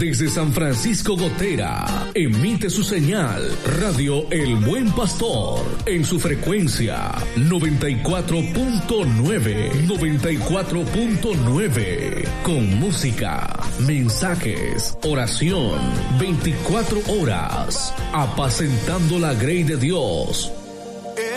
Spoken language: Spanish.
desde San Francisco Gotera, emite su señal Radio El Buen Pastor en su frecuencia 94.9, con música, mensajes, oración, 24 horas, apacentando la grey de Dios